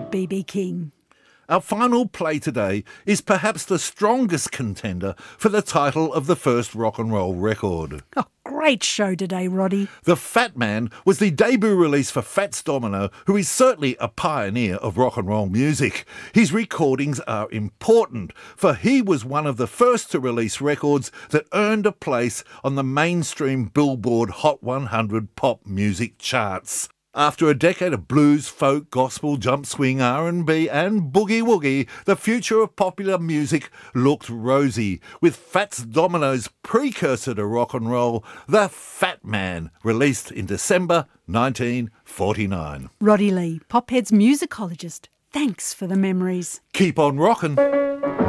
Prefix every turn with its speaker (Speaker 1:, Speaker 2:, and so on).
Speaker 1: B.B. King.
Speaker 2: Our final play today is perhaps the strongest contender for the title of the first rock and roll record.
Speaker 1: Oh, great show today, Roddy.
Speaker 2: The Fat Man was the debut release for Fats Domino, who is certainly a pioneer of rock and roll music. His recordings are important, for he was one of the first to release records that earned a place on the mainstream Billboard Hot 100 pop music charts. After a decade of blues, folk, gospel, jump swing, R&B and boogie-woogie, the future of popular music looked rosy, with Fats Domino's precursor to rock and roll, The Fat Man, released in December 1949.
Speaker 1: Roddy Lee, Pophead's musicologist. Thanks for the memories.
Speaker 2: Keep on rockin'.